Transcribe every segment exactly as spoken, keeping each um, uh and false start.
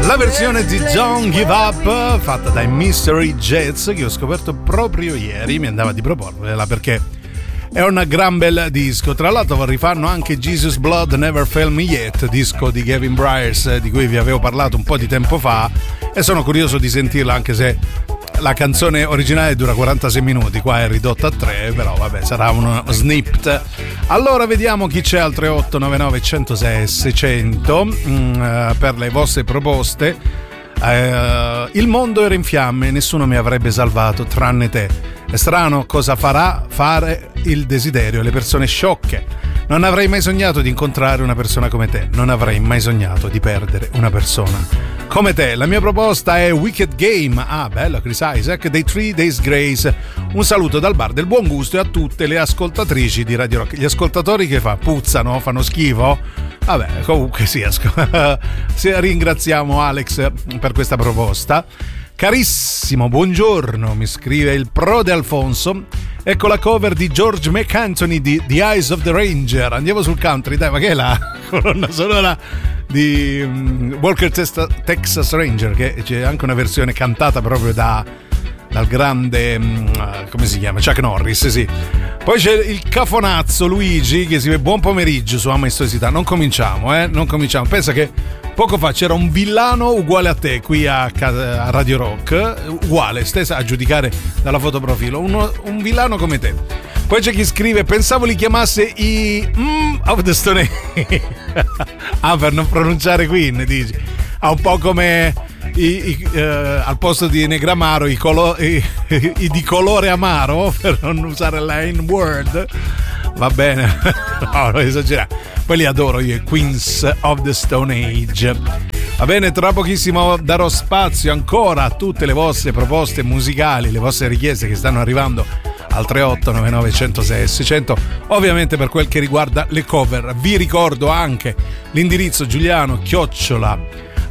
La versione di Don't Give Up fatta dai Mystery Jets, che ho scoperto proprio ieri, mi andava di proporvela perché è un gran bel disco. Tra l'altro rifanno anche Jesus Blood Never Fail Me Yet, disco di Gavin Bryars di cui vi avevo parlato un po' di tempo fa, e sono curioso di sentirla, anche se la canzone originale dura quarantasei minuti, qua è ridotta a tre, però vabbè, sarà uno snippet. Allora vediamo chi c'è al tre otto nove nove uno zero sei sei zero zero mm, per le vostre proposte. Eh, il mondo era in fiamme, nessuno mi avrebbe salvato tranne te. È strano cosa farà fare il desiderio alle persone sciocche. Non avrei mai sognato di incontrare una persona come te. Non avrei mai sognato di perdere una persona come te. La mia proposta è Wicked Game. Ah, bello, Chris Isaac, dei Three Days Grace. Un saluto dal bar del buon gusto e a tutte le ascoltatrici di Radio Rock. Gli ascoltatori che fa? Puzzano? Fanno schifo? Vabbè, comunque sì, asco- ringraziamo Alex per questa proposta. Carissimo, buongiorno, mi scrive il prode Alfonso. Ecco la cover di George McAnthony di The Eyes of the Ranger. Andiamo sul country, dai, ma che è la colonna sonora di um, Walker Texas Ranger, che c'è anche una versione cantata proprio da dal grande um, come si chiama? Chuck Norris, sì. Poi c'è il cafonazzo Luigi che si vede buon pomeriggio su Amaestosità. Non cominciamo, eh, non cominciamo. Pensa che poco fa c'era un villano uguale a te qui a, a Radio Rock, uguale, stessa a giudicare dalla fotoprofilo, uno, un villano come te. Poi c'è chi scrive: pensavo li chiamasse i mm, of the Stone Age. Ah, per non pronunciare Queen, dici. Ah, un po' come i, i, eh, al posto di Negramaro i, colo, i, i, i di colore amaro, per non usare la N-word. Va bene, no, non esagerare. Poi li adoro io, i Queens of the Stone Age. Va bene, tra pochissimo darò spazio ancora a tutte le vostre proposte musicali, le vostre richieste che stanno arrivando al tre otto nove nove uno zero sei sei zero zero. Ovviamente per quel che riguarda le cover vi ricordo anche l'indirizzo giuliano chiocciola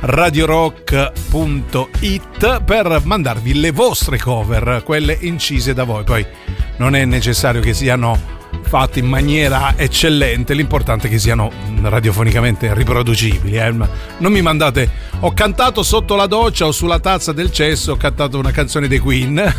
radiorock punto it per mandarvi le vostre cover, quelle incise da voi. Poi non è necessario che siano fatti in maniera eccellente, l'importante è che siano radiofonicamente riproducibili, eh? Non mi mandate ho cantato sotto la doccia o sulla tazza del cesso, ho cantato una canzone dei Queen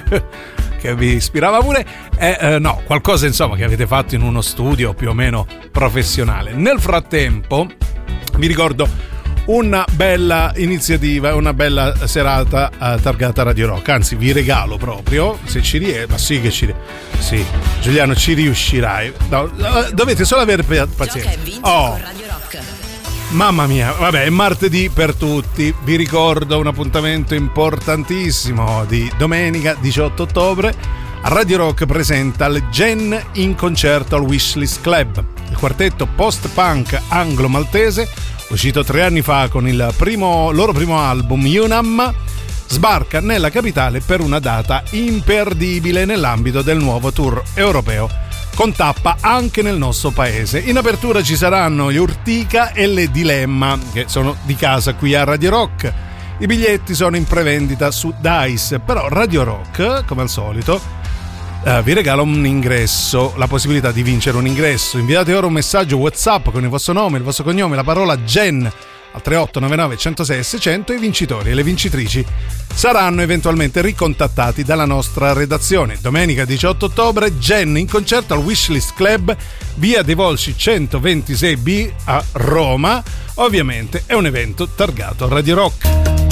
che vi ispirava pure, eh, eh, no, qualcosa insomma che avete fatto in uno studio più o meno professionale. Nel frattempo vi ricordo una bella iniziativa, una bella serata uh, targata Radio Rock, anzi vi regalo proprio, se ci riesci, ma sì che ci sì, Giuliano, ci riuscirai, no, dovete solo avere pazienza. Oh, con Radio Rock. Mamma mia, vabbè, è martedì per tutti, vi ricordo un appuntamento importantissimo di domenica diciotto ottobre. Radio Rock presenta il Gen in concerto al Wishlist Club, il quartetto post-punk anglo-maltese uscito tre anni fa con il primo, loro primo album Unam, sbarca nella capitale per una data imperdibile nell'ambito del nuovo tour europeo, con tappa anche nel nostro paese. In apertura ci saranno gli Urtica e le Dilemma, che sono di casa qui a Radio Rock. I biglietti sono in prevendita su Dice, però Radio Rock, come al solito, Uh, vi regala un ingresso, la possibilità di vincere un ingresso. Inviate ora un messaggio WhatsApp con il vostro nome, il vostro cognome, la parola Gen al tre otto nove nove uno zero sei sei zero zero e i vincitori e le vincitrici saranno eventualmente ricontattati dalla nostra redazione. Domenica diciotto ottobre, Gen in concerto al Wishlist Club, via dei Volsci centoventisei B a Roma. Ovviamente è un evento targato Radio Rock.